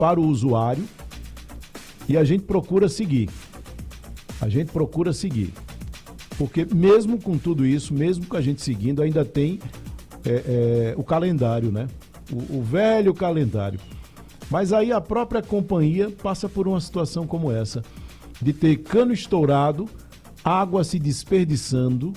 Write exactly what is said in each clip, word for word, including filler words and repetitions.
para o usuário e a gente procura seguir. A gente procura seguir. Porque mesmo com tudo isso, mesmo com a gente seguindo, ainda tem é, é, o calendário, né? O, o velho calendário. Mas aí a própria companhia passa por uma situação como essa, de ter cano estourado, água se desperdiçando,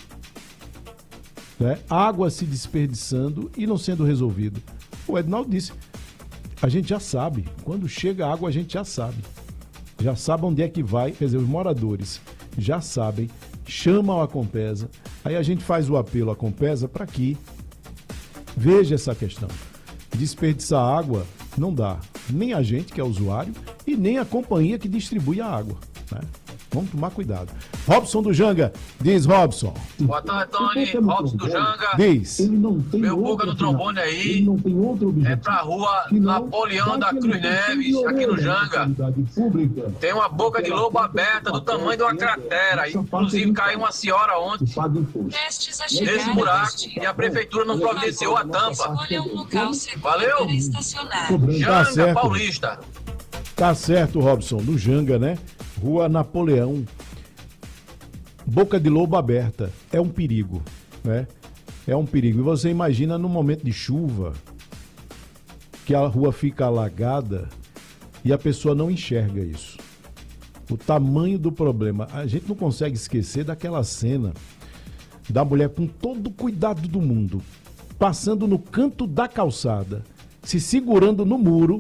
né? Água se desperdiçando e não sendo resolvido. O Edinaldo disse, a gente já sabe, quando chega a água a gente já sabe. Já sabe onde é que vai, quer dizer, os moradores já sabem, chamam a Compesa, aí a gente faz o apelo à Compesa para que veja essa questão. Desperdiçar água não dá, nem a gente que é usuário e nem a companhia que distribui a água, né? Vamos tomar cuidado. Robson do Janga, diz Robson. Boa tarde, Tony. Robson do Janga. Diz. Meu boca do trombone aí é pra rua Napoleão da Cruz Neves, aqui no Janga. Tem uma boca de lobo aberta do tamanho de uma cratera. Inclusive caiu uma senhora ontem nesse buraco e a prefeitura não providenciou a tampa. Valeu? Janga Paulista. Tá certo, Robson, do Janga, né? Rua Napoleão, boca de lobo aberta, é um perigo, né? É um perigo. E você imagina no momento de chuva, que a rua fica alagada e a pessoa não enxerga isso. O tamanho do problema. A gente não consegue esquecer daquela cena da mulher com todo o cuidado do mundo, passando no canto da calçada, se segurando no muro.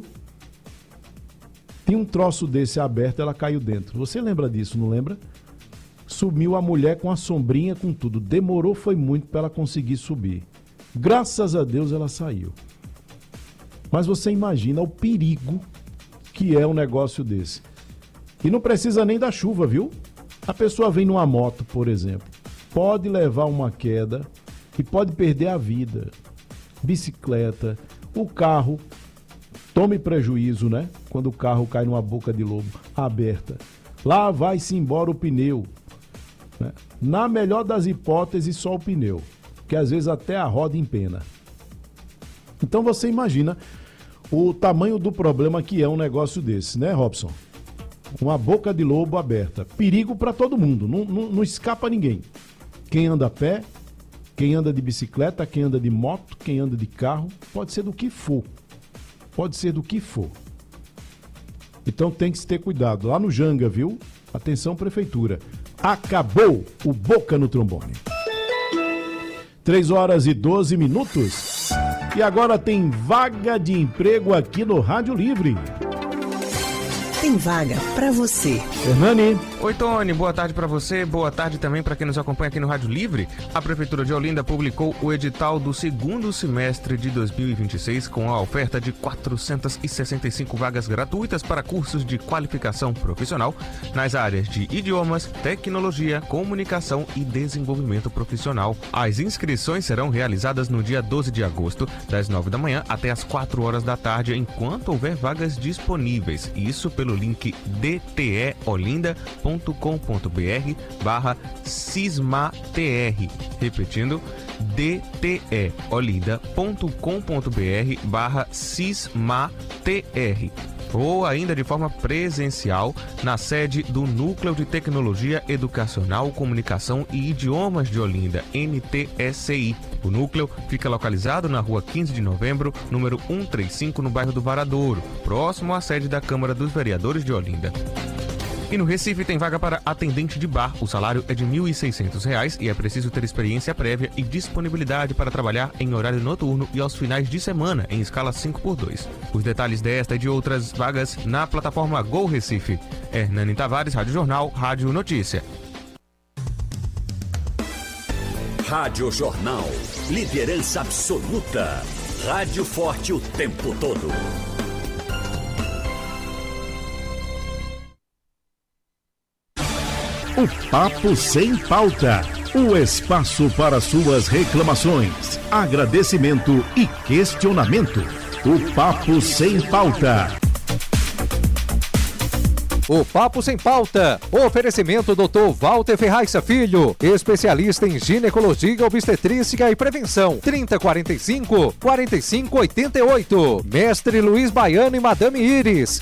Tem um troço desse aberto, ela caiu dentro. Você lembra disso, não lembra? Sumiu a mulher com a sombrinha, com tudo. Demorou, foi muito para ela conseguir subir. Graças a Deus ela saiu. Mas você imagina o perigo que é um negócio desse. E não precisa nem da chuva, viu? A pessoa vem numa moto, por exemplo. Pode levar uma queda e pode perder a vida. Bicicleta, o carro... Tome prejuízo, né? Quando o carro cai numa boca de lobo aberta. Lá vai-se embora o pneu. Né? Na melhor das hipóteses, só o pneu. Porque às vezes até a roda empena. Então você imagina o tamanho do problema que é um negócio desse, né, Robson? Uma boca de lobo aberta. Perigo para todo mundo. Não, não, não escapa ninguém. Quem anda a pé, quem anda de bicicleta, quem anda de moto, quem anda de carro. Pode ser do que for. Pode ser do que for. Então tem que se ter cuidado. Lá no Janga, viu? Atenção, prefeitura. Acabou o Boca no Trombone. três horas e doze minutos. E agora tem vaga de emprego aqui no Rádio Livre. Tem vaga pra você. Hernani. Oi, Tony. Boa tarde pra você. Boa tarde também pra quem nos acompanha aqui no Rádio Livre. A Prefeitura de Olinda publicou o edital do segundo semestre de dois mil e vinte e seis com a oferta de quatrocentas e sessenta e cinco vagas gratuitas para cursos de qualificação profissional nas áreas de idiomas, tecnologia, comunicação e desenvolvimento profissional. As inscrições serão realizadas no dia doze de agosto, das nove da manhã até as quatro horas da tarde, enquanto houver vagas disponíveis. Isso pelo link d t e olinda ponto com ponto b r barra cismatr. Repetindo, d t e olinda ponto com ponto b r barra cismatr. Ou ainda de forma presencial na sede do Núcleo de Tecnologia Educacional, Comunicação e Idiomas de Olinda, N T S I. O núcleo fica localizado na rua quinze de novembro, número cento e trinta e cinco, no bairro do Varadouro, próximo à sede da Câmara dos Vereadores de Olinda. E no Recife tem vaga para atendente de bar. O salário é de mil e seiscentos reais e é preciso ter experiência prévia e disponibilidade para trabalhar em horário noturno e aos finais de semana, em escala cinco por dois. Os detalhes desta e de outras vagas na plataforma Go Recife. Hernani Tavares, Rádio Jornal, Rádio Notícia. Rádio Jornal. Liderança absoluta. Rádio forte o tempo todo. O Papo Sem Pauta. O espaço para suas reclamações, agradecimento e questionamento. O Papo Sem Pauta. O Papo Sem Pauta. Oferecimento doutor Walter Ferraissa Filho, especialista em ginecologia, obstetrícia e prevenção. trinta, quarenta e cinco, quarenta e cinco, oitenta e oito. Mestre Luiz Baiano e Madame Iris.